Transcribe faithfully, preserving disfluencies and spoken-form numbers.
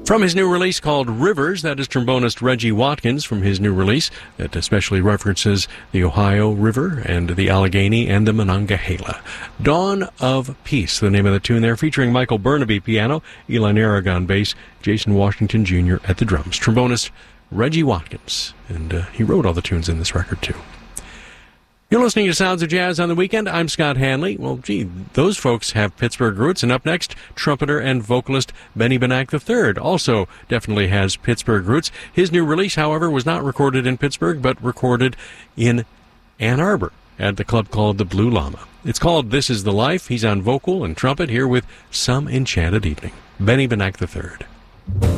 From his new release called Rivers, that is trombonist Reggie Watkins from his new release that especially references the Ohio River and the Allegheny and the Monongahela. Dawn of Peace, the name of the tune there, featuring Michael Burnaby piano, Eli Aragon bass, Jason Washington Junior at the drums. Trombonist Reggie Watkins, and uh, he wrote all the tunes in this record too. You're listening to Sounds of Jazz on the Weekend. I'm Scott Hanley. Well, gee, those folks have Pittsburgh roots. And up next, trumpeter and vocalist Benny Benack the third also definitely has Pittsburgh roots. His new release, however, was not recorded in Pittsburgh, but recorded in Ann Arbor at the club called the Blue Llama. It's called This Is the Life. He's on vocal and trumpet here with Some Enchanted Evening. Benny Benack the third.